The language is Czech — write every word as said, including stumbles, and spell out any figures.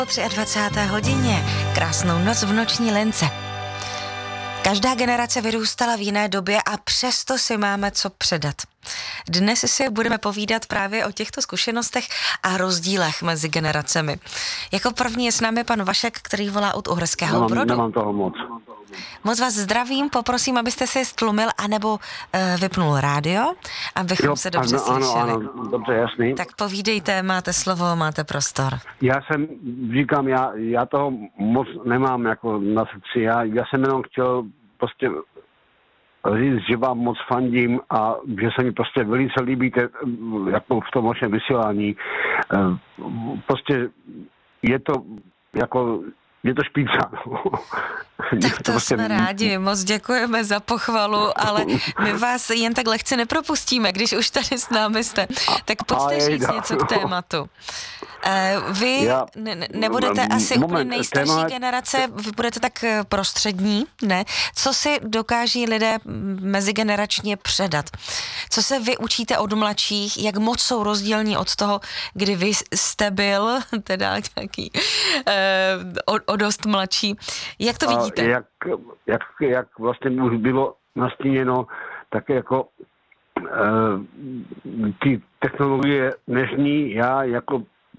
Po dvacáté třetí hodině. Krásnou noc v noční lince. Každá generace vyrůstala v jiné době a přesto si máme co předat. Dnes si budeme povídat právě o těchto zkušenostech a rozdílech mezi generacemi. Jako první je s námi pan Vašek, který volá od Uherského nemám, Brodu. Nemám toho moc. Moc vás zdravím, poprosím, abyste si stlumil anebo uh, vypnul rádio, abychom Jo, se dobře ano, slyšeli. Ano, ano, dobře, jasný. Tak povídejte, máte slovo, máte prostor. Já jsem, říkám, já, já toho moc nemám jako na srdci. Já, já jsem jenom chtěl prostě říct, že vám moc fandím a že se mi prostě velice líbíte jako v tom vašem vysílání. Prostě je to jako... Je to špička. Tak to, to prostě... jsme rádi, moc děkujeme za pochvalu, ale my vás jen tak lehce nepropustíme, když už tady s námi jste. Tak pojďte říct něco k tématu. Vy Já, ne, nebudete asi moment, úplně nejstarší téma... generace, vy budete tak prostřední, ne? Co si dokáží lidé mezigeneračně předat? Co se vy učíte od mladších? Jak moc jsou rozdílní od toho, kdy vy jste byl, teda nějaký o, o dost mladší? Jak to vidíte? Jak, jak, jak vlastně už bylo nastíněno, tak jako ty technologie dnešní, já jako